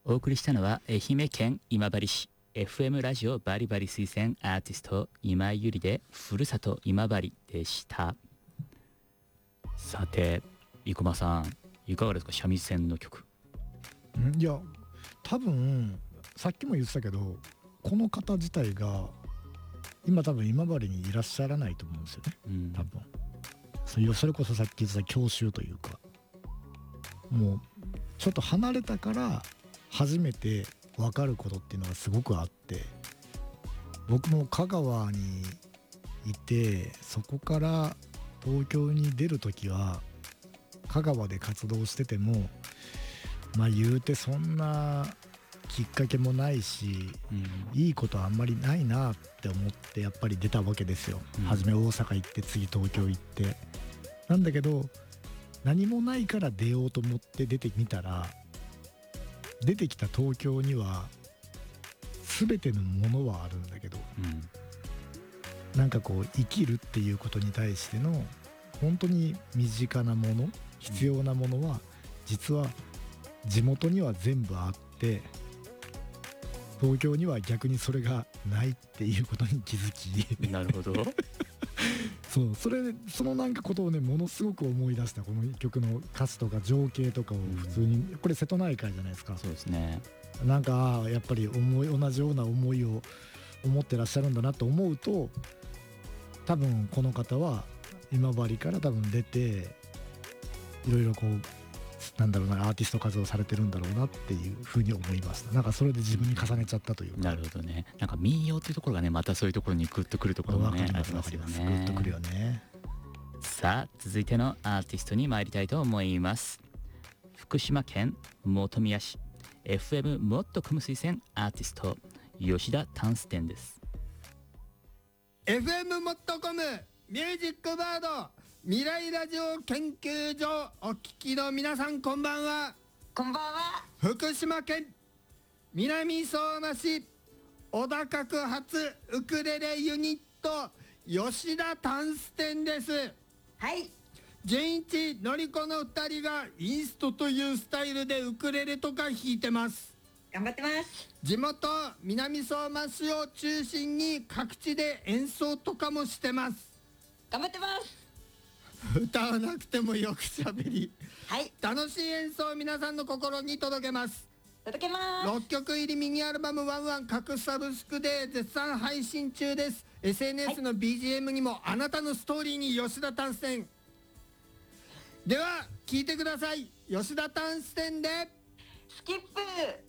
お送りしたのは愛媛県今治市 FM ラジオバリバリ推薦アーティスト今井ゆりでふるさと今治でした。さて生駒さんいかがですか、三味線の曲。 いや多分さっきも言ってたけどこの方自体が今多分今治にいらっしゃらないと思うんですよね、多分それこそさっき言ってた郷愁というか、もうちょっと離れたから初めて分かることっていうのがすごくあって、僕も香川にいてそこから東京に出る時は香川で活動しててもまあ言うてそんなきっかけもないし、いいことあんまりないなって思ってやっぱり出たわけですよ、初め大阪行って次東京行って。なんだけど何もないから出ようと思って出てみたら、出てきた東京には全てのものはあるんだけど、なんかこう生きるっていうことに対しての本当に身近なもの、必要なものは実は地元には全部あって、東京には逆にそれがないっていうことに気づきなるほどそのなんかことをねものすごく思い出した。この曲の歌詞とか情景とかを普通に、これ瀬戸内海じゃないですか。 そうですね。 なんかやっぱり同じような思いを思ってらっしゃるんだなと思うと、多分この方は今治から多分出ていろいろこうなんだろうな、アーティスト活動されてるんだろうなっていうふうに思いました。なんかそれで自分に重ねちゃったというか。 なるほどね。なんか民謡っていうところがねまたそういうところにグッとくるところもねありますよね。 グッとくるよね。 さあ続いてのアーティストに参りたいと思います。福島県本宮市 FM もっとコム推薦アーティスト吉田タンステンです。 FM もっとコムミュージックバード未来ラジオ研究所お聞きの皆さんこんばんは。 こんばんは。 福島県南相馬市小高区発ウクレレユニット吉田タンステンです。 はい。 純一のりこの2人がインストというスタイルでウクレレとか弾いてます。 頑張ってます。 地元南相馬市を中心に各地で演奏とかもしてます。 頑張ってます。 歌わなくてもよくしゃべり、 はい、 楽しい演奏を皆さんの心に届けます。 届けます。 6曲入りミニアルバムワンワン各サブスクで絶賛配信中です。 SNS の BGM にもあなたのストーリーに吉田タンステン。では聴いてください。吉田タンステンでスキップ。